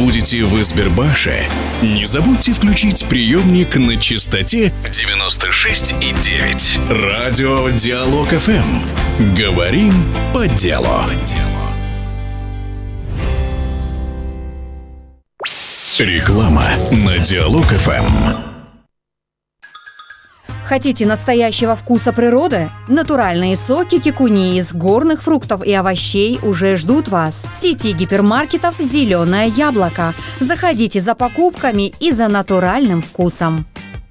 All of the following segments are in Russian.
будете в Избербаше, не забудьте включить приемник на частоте 96,9. Радио Диалог ФМ. Говорим по делу. Реклама на Диалог ФМ. Хотите настоящего вкуса природы? Натуральные соки кикуни из горных фруктов и овощей уже ждут вас. В сети гипермаркетов «Зеленое яблоко». Заходите за покупками и за натуральным вкусом.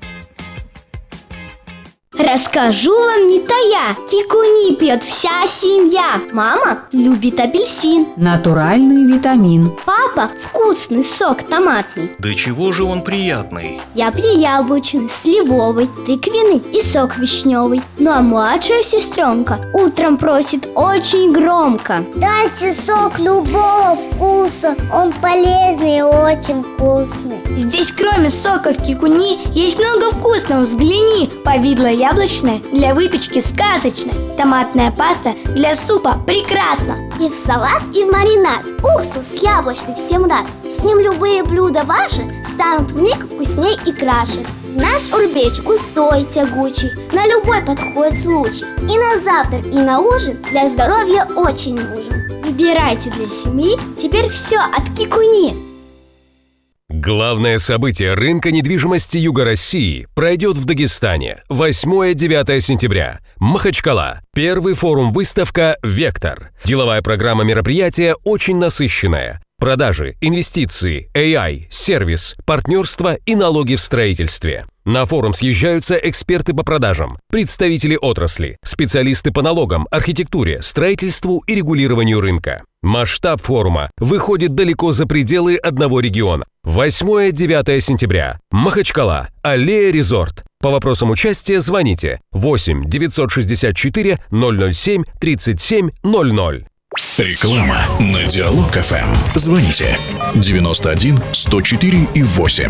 Расскажу вам не тая, кикуни пьет вся семья. Мама любит апельсин. Натуральный витамин. Папа вкусный сок томатный. Да чего же он приятный? Я яблочный, сливовый, тыквенный и сок вишневый. Ну а младшая сестренка утром просит очень громко: дайте сок любого вкуса, он полезный и очень вкусный. Здесь кроме соков кикуни есть много вкусного, взгляни. Повидло яблочное для выпечки сказочно. Томатная паста для супа прекрасно. И в салат, и в маринад. Уксус яблочный всем рад. С ним любые блюда ваши станут вмиг вкусней и краше. Наш урбеч густой, тягучий, на любой подходит случай. И на завтрак, и на ужин для здоровья очень нужен. Выбирайте для семьи теперь все от кикуни. Главное событие рынка недвижимости Юга России пройдет в Дагестане 8-9 сентября. Махачкала. Первый форум-выставка «Вектор». Деловая программа мероприятия очень насыщенная. Продажи, инвестиции, AI, сервис, партнерство и налоги в строительстве. На форум съезжаются эксперты по продажам, представители отрасли, специалисты по налогам, архитектуре, строительству и регулированию рынка. Масштаб форума выходит далеко за пределы одного региона. 8-9 сентября. Махачкала. Аллея Резорт. По вопросам участия звоните 8 964 007 37 00. Реклама на Диалог ФМ. Звоните 91 104 и 8.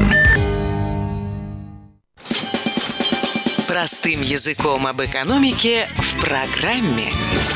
Простым языком об экономике в программе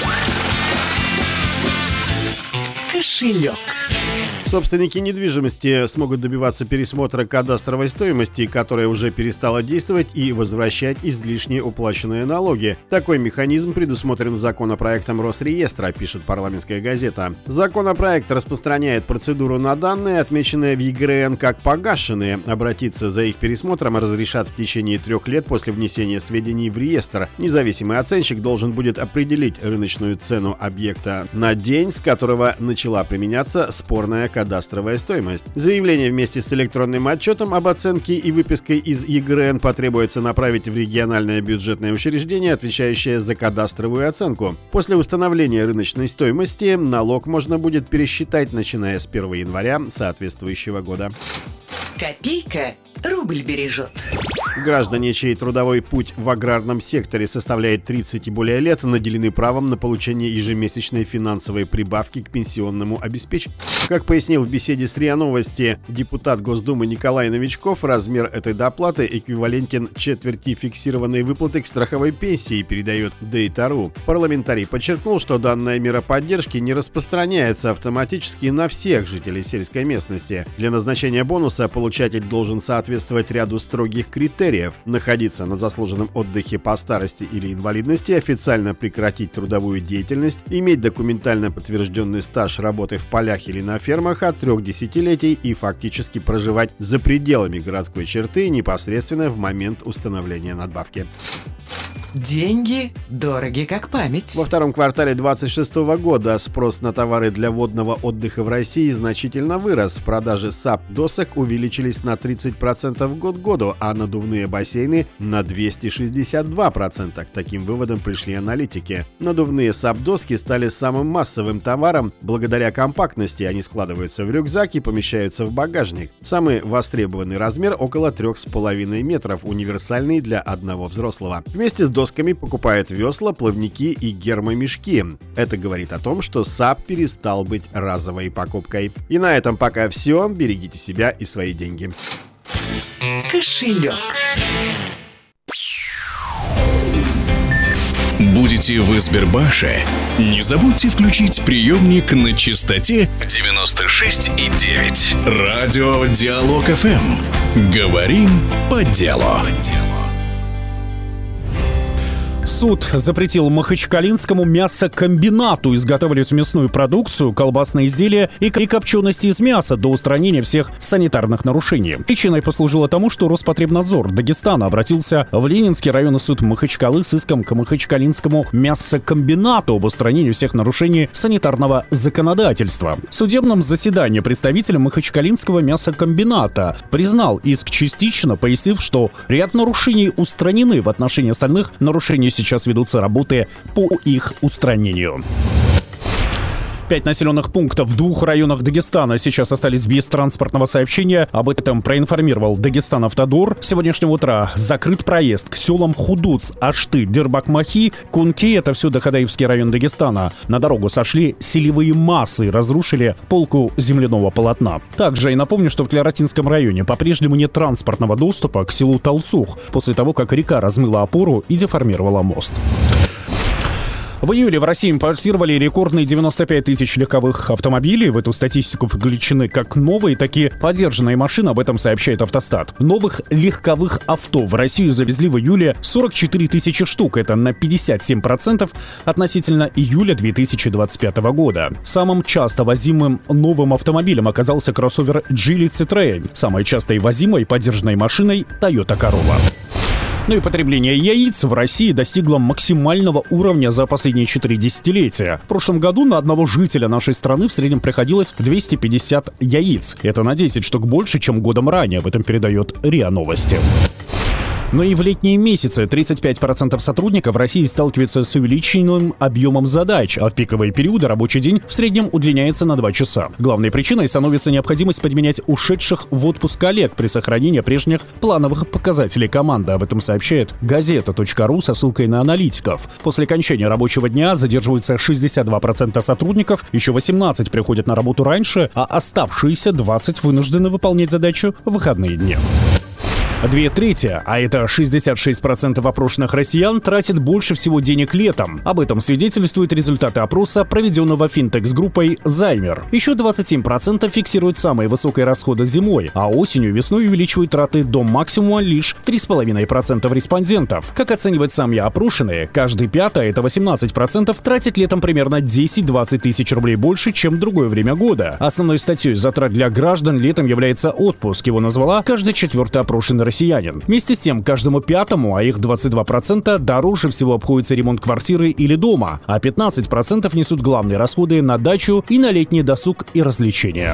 «Кошелек». Собственники недвижимости смогут добиваться пересмотра кадастровой стоимости, которая уже перестала действовать, и возвращать излишне уплаченные налоги. Такой механизм предусмотрен законопроектом Росреестра, пишет парламентская газета. Законопроект распространяет процедуру на данные, отмеченные в ЕГРН как погашенные. Обратиться за их пересмотром разрешат в течение 3 лет после внесения сведений в реестр. Независимый оценщик должен будет определить рыночную цену объекта на день, с которого начала применяться спорная кадастровая стоимость. Заявление вместе с электронным отчетом об оценке и выпиской из ЕГРН потребуется направить в региональное бюджетное учреждение, отвечающее за кадастровую оценку. После установления рыночной стоимости налог можно будет пересчитать, начиная с 1 января соответствующего года. Копейка рубль бережет. Граждане, чей трудовой путь в аграрном секторе составляет 30 и более лет, наделены правом на получение ежемесячной финансовой прибавки к пенсионному обеспечению. Как пояснил в беседе с РИА Новости депутат Госдумы Николай Новичков, размер этой доплаты эквивалентен четверти фиксированной выплаты к страховой пенсии, передает Дейта.ру. Парламентарий подчеркнул, что данная мера поддержки не распространяется автоматически на всех жителей сельской местности. Для назначения бонуса получатель должен соответствовать ряду строгих критериев: находиться на заслуженном отдыхе по старости или инвалидности, официально прекратить трудовую деятельность, иметь документально подтвержденный стаж работы в полях или на фермах от 3 десятилетий и фактически проживать за пределами городской черты непосредственно в момент установления надбавки. Деньги дороги как память. Во втором квартале 2026 года спрос на товары для водного отдыха в России значительно вырос. Продажи САП-досок увеличились на 30% год к году, а надувные бассейны на 262%. К таким выводам пришли аналитики. Надувные САП-доски стали самым массовым товаром. Благодаря компактности они складываются в рюкзак и помещаются в багажник. Самый востребованный размер около 3,5 метров, универсальный для одного взрослого. Вместе с досками покупают весла, плавники и гермомешки. Это говорит о том, что САП перестал быть разовой покупкой. И на этом пока все. Берегите себя и свои деньги. Кошелек. Будете в Избербаше? Не забудьте включить приемник на частоте 96,9. Радио Диалог ФМ. Говорим по делу. Суд запретил махачкалинскому мясокомбинату изготавливать мясную продукцию, колбасные изделия и копчености из мяса до устранения всех санитарных нарушений. Причиной послужило тому, что Роспотребнадзор Дагестана обратился в Ленинский районный суд Махачкалы с иском к махачкалинскому мясокомбинату об устранении всех нарушений санитарного законодательства. В судебном заседании представитель махачкалинского мясокомбината признал иск частично, пояснив, что ряд нарушений устранены. В отношении остальных нарушений сейчас ведутся работы по их устранению. 5 населенных пунктов в 2 районах Дагестана сейчас остались без транспортного сообщения. Об этом проинформировал Дагестан-Автодор. С сегодняшнего утра закрыт проезд к селам Худуц, Ашты, Дербак-Махи, Кунки. Это все Дахадаевский район Дагестана. На дорогу сошли селевые массы и разрушили полку земляного полотна. Также и напомню, что в Тлератинском районе по-прежнему нет транспортного доступа к селу Талсух после того, как река размыла опору и деформировала мост. В июле в России импортировали рекордные 95 тысяч легковых автомобилей. В эту статистику включены как новые, так и подержанные машины. Об этом сообщает Автостат. Новых легковых авто в Россию завезли в июле 44 тысячи штук. Это на 57% относительно июля 2025 года. Самым часто возимым новым автомобилем оказался кроссовер Geely Citroën. Самой частой возимой подержанной машиной Toyota Corolla. Ну и потребление яиц в России достигло максимального уровня за последние 4 десятилетия. В прошлом году на одного жителя нашей страны в среднем приходилось 250 яиц. Это на 10 штук больше, чем годом ранее. Об этом передает РИА Новости. Но и в летние месяцы 35% сотрудников в России сталкиваются с увеличенным объемом задач, а в пиковые периоды рабочий день в среднем удлиняется на 2 часа. Главной причиной становится необходимость подменять ушедших в отпуск коллег при сохранении прежних плановых показателей команды. Об этом сообщает газета.ру со ссылкой на аналитиков. После окончания рабочего дня задерживаются 62% сотрудников, еще 18 приходят на работу раньше, а оставшиеся 20 вынуждены выполнять задачу в выходные дни. 2/3, а это 66% опрошенных россиян, тратят больше всего денег летом. Об этом свидетельствуют результаты опроса, проведенного финтекс-группой Займер. Еще 27% фиксируют самые высокие расходы зимой, а осенью и весной увеличивают траты до максимума лишь 3,5% респондентов. Как оценивают сами опрошенные, каждый пятый, это 18%, тратит летом примерно 10-20 тысяч рублей больше, чем в другое время года. Основной статьей затрат для граждан летом является отпуск. Его назвала каждый 4-й опрошенный россиянин. Вместе с тем, каждому 5-му, а их 22%, дороже всего обходится ремонт квартиры или дома, а 15% несут главные расходы на дачу и на летний досуг и развлечения.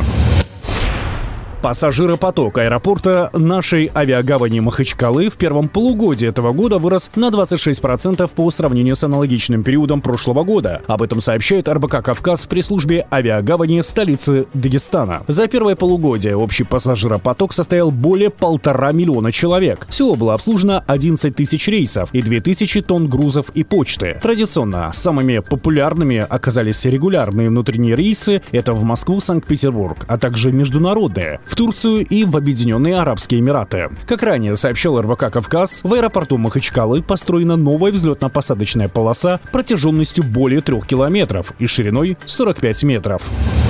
Пассажиропоток аэропорта нашей авиагавани Махачкалы в первом полугодии этого года вырос на 26% по сравнению с аналогичным периодом прошлого года. Об этом сообщает РБК «Кавказ» в пресс-службе авиагавани столицы Дагестана. За первое полугодие общий пассажиропоток составил более 1,5 миллиона человек. Всего было обслужено 11 тысяч рейсов и 2000 тонн грузов и почты. Традиционно самыми популярными оказались регулярные внутренние рейсы, это в Москву, Санкт-Петербург, а также международные в Турцию и в Объединенные Арабские Эмираты. Как ранее сообщал РБК «Кавказ», в аэропорту Махачкалы построена новая взлетно-посадочная полоса протяженностью более 3 километров и шириной 45 метров.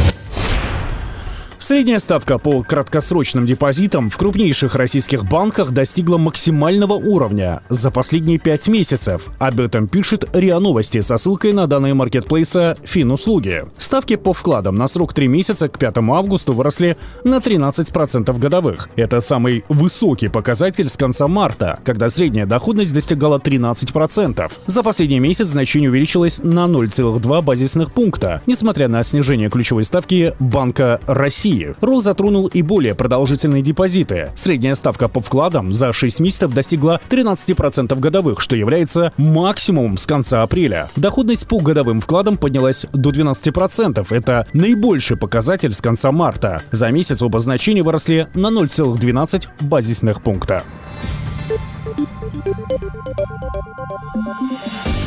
Средняя ставка по краткосрочным депозитам в крупнейших российских банках достигла максимального уровня за последние 5 месяцев. Об этом пишет РИА Новости со ссылкой на данные маркетплейса Финуслуги. Ставки по вкладам на срок 3 месяца к 5 августа выросли на 13% годовых. Это самый высокий показатель с конца марта, когда средняя доходность достигала 13%. За последний месяц значение увеличилось на 0,2 базисных пункта, несмотря на снижение ключевой ставки Банка России. Рост затронул и более продолжительные депозиты. Средняя ставка по вкладам за 6 месяцев достигла 13% годовых, что является максимумом с конца апреля. Доходность по годовым вкладам поднялась до 12%. Это наибольший показатель с конца марта. За месяц оба значения выросли на 0,12 базисных пункта. В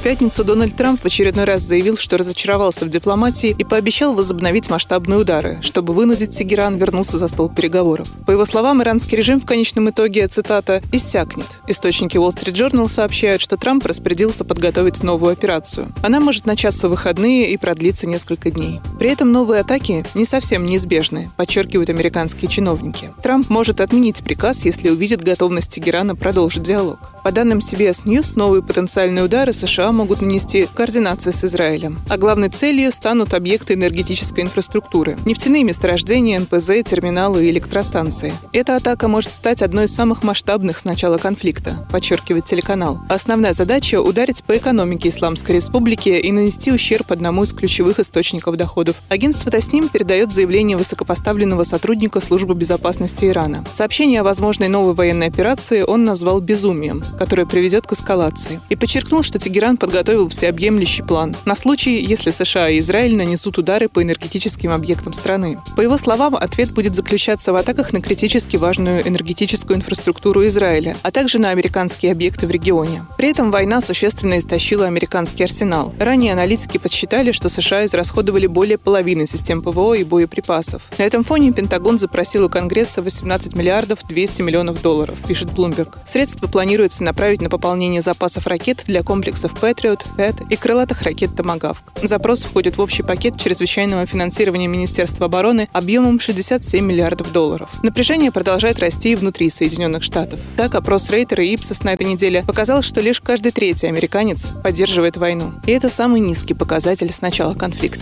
пятницу Дональд Трамп в очередной раз заявил, что разочаровался в дипломатии и пообещал возобновить масштабные удары, чтобы вынудить Тегеран вернуться за стол переговоров. По его словам, иранский режим в конечном итоге, цитата, «иссякнет». Источники Wall Street Journal сообщают, что Трамп распорядился подготовить новую операцию. Она может начаться в выходные и продлиться несколько дней. При этом новые атаки не совсем неизбежны, подчеркивают американские чиновники. Трамп может отменить приказ, если увидит готовность Тегерана продолжить диалог. По данным CBS News, новые потенциальные удары США могут нанести в координации с Израилем. А главной целью станут объекты энергетической инфраструктуры – нефтяные месторождения, НПЗ, терминалы и электростанции. Эта атака может стать одной из самых масштабных с начала конфликта, подчеркивает телеканал. Основная задача – ударить по экономике Исламской Республики и нанести ущерб одному из ключевых источников доходов. Агентство Тасним передает заявление высокопоставленного сотрудника Службы безопасности Ирана. Сообщение о возможной новой военной операции он назвал безумием, которое приведет к эскалации, и подчеркнул, что Тегеран подготовил всеобъемлющий план на случай, если США и Израиль нанесут удары по энергетическим объектам страны. По его словам, ответ будет заключаться в атаках на критически важную энергетическую инфраструктуру Израиля, а также на американские объекты в регионе. При этом война существенно истощила американский арсенал. Ранее аналитики подсчитали, что США израсходовали более половины систем ПВО и боеприпасов. На этом фоне Пентагон запросил у Конгресса 18 миллиардов 200 миллионов долларов, пишет Bloomberg. Средства планируется направить на пополнение запасов ракет для комплексов Patriot, THAAD и крылатых ракет Tomahawk. Запрос входит в общий пакет чрезвычайного финансирования Министерства обороны объемом 67 миллиардов долларов. Напряжение продолжает расти и внутри Соединенных Штатов. Так, опрос Рейтера и Ipsos на этой неделе показал, что лишь каждый третий американец поддерживает войну. И это самый низкий показатель с начала конфликта.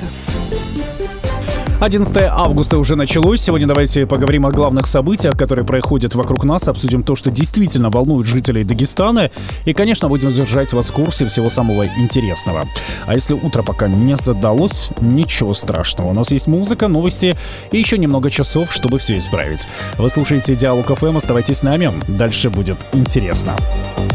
11 августа уже началось. Сегодня давайте поговорим о главных событиях, которые происходят вокруг нас, обсудим то, что действительно волнует жителей Дагестана, и, конечно, будем держать вас в курсе всего самого интересного. А если утро пока не задалось, ничего страшного. У нас есть музыка, новости и еще немного часов, чтобы все исправить. Вы слушаете Диалог ФМ, оставайтесь с нами, дальше будет интересно.